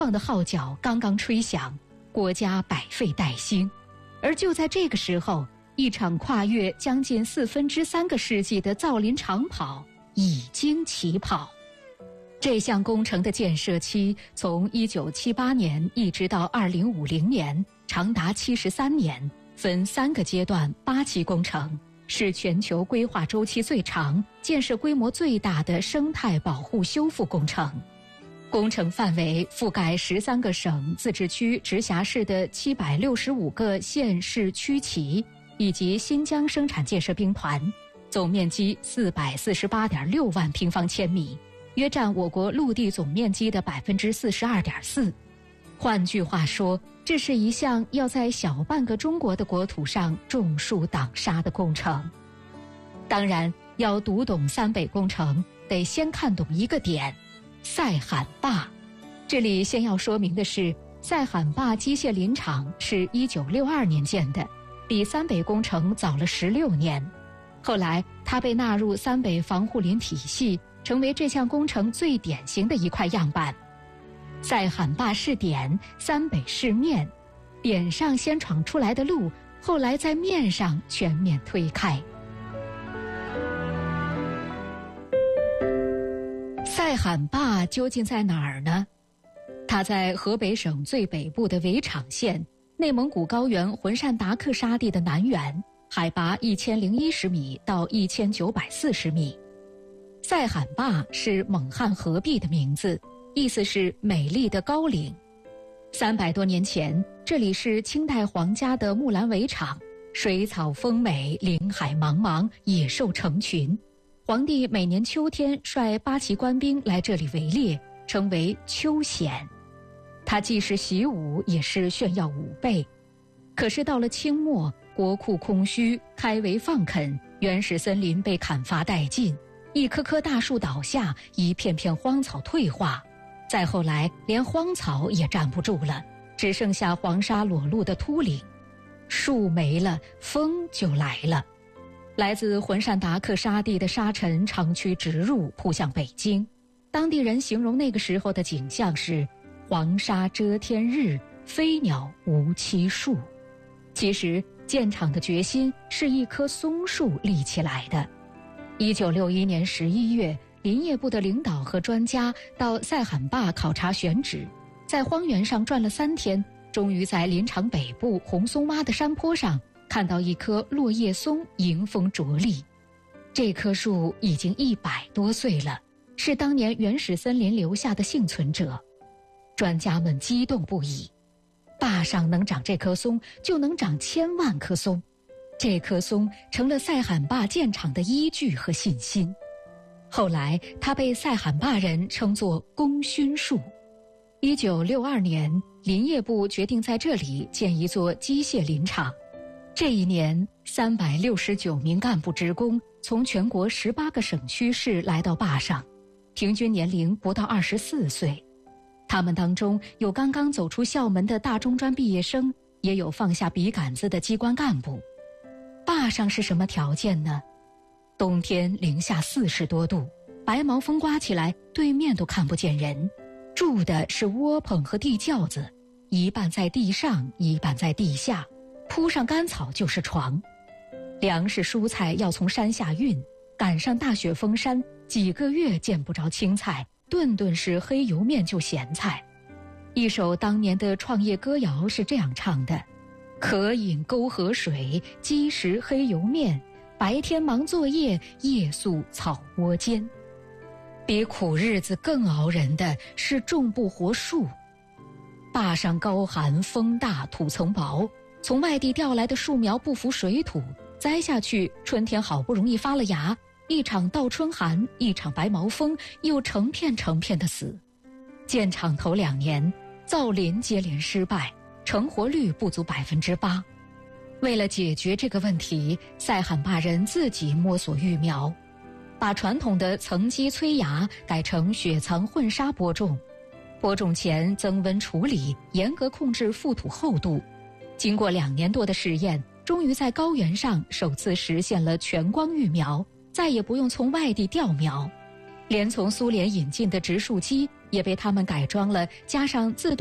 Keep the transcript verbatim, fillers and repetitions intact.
放的号角刚刚吹响，国家百废待兴。而就在这个时候，一场跨越将近四分之三个世纪的造林长跑已经起跑。这项工程的建设期从一九七八年一直到二零五零年，长达七十三年，分三个阶段八期工程，是全球规划周期最长、建设规模最大的生态保护修复工程。工程范围覆盖十三个省、自治区、直辖市的七百六十五个县市区旗，以及新疆生产建设兵团，总面积四百四十八点六万平方千米，约占我国陆地总面积的百分之四十二点四。换句话说，这是一项要在小半个中国的国土上种树挡沙的工程。当然，要读懂三北工程，得先看懂一个点：塞罕坝。这里先要说明的是，塞罕坝机械林场是一九六二年建的，比三北工程早了十六年。后来，它被纳入三北防护林体系，成为这项工程最典型的一块样板。塞罕坝是点，三北是面，点上先闯出来的路，后来在面上全面推开。塞罕坝究竟在哪儿呢？它在河北省最北部的围场县，内蒙古高原浑善达克沙地的南缘，海拔一千零一十米到一千九百四十米。塞罕坝是蒙汉合璧的名字，意思是美丽的高岭。三百多年前，这里是清代皇家的木兰围场，水草丰美，林海茫茫，野兽成群。皇帝每年秋天率八旗官兵来这里围猎，称为秋显。它既是习武，也是炫耀武备。可是到了清末，国库空虚，开围放垦，原始森林被砍伐殆尽，一棵棵大树倒下，一片片荒草退化。再后来，连荒草也站不住了，只剩下黄沙裸露的秃岭。树没了，风就来了。来自浑善达克沙地的沙尘长驱直入，扑向北京。当地人形容那个时候的景象是黄沙遮天日，飞鸟无栖树。其实建厂的决心是一棵松树立起来的。一九六一年十一月，林业部的领导和专家到塞罕坝考察选址，在荒原上转了三天，终于在林场北部红松洼的山坡上看到一棵落叶松迎风着立。这棵树已经一百多岁了，是当年原始森林留下的幸存者。专家们激动不已，坝上能长这棵松，就能长千万棵松。这棵松成了塞罕坝建厂的依据和信心。后来，它被塞罕坝人称作功勋树。一九六二年，林业部决定在这里建一座机械林场。这一年，三百六十九名干部职工从全国十八个省区市来到坝上，平均年龄不到二十四岁。他们当中有刚刚走出校门的大中专毕业生，也有放下笔杆子的机关干部。坝上是什么条件呢？冬天零下四十多度，白毛风刮起来，对面都看不见人。住的是窝棚和地窖子，一半在地上，一半在地下，铺上干草就是床。粮食蔬菜要从山下运，赶上大雪封山，几个月见不着青菜，顿顿是黑油面就咸菜。一首当年的创业歌谣是这样唱的：渴饮沟河水，饥食黑油面，白天忙作业，夜宿草窝间。比苦日子更熬人的是种不活树。坝上高寒，风大，土层薄，从外地调来的树苗不服水土，栽下去，春天好不容易发了芽，一场倒春寒，一场白毛风，又成片成片的死。建厂头两年，造林接连失败，成活率不足百分之八。为了解决这个问题，塞罕坝人自己摸索育苗，把传统的层基催芽改成雪层混沙播种。播种前增温处理，严格控制覆土厚度。经过两年多的试验，终于在高原上首次实现了全光育苗，再也不用从外地调苗。连从苏联引进的植树机也被他们改装了，加上自动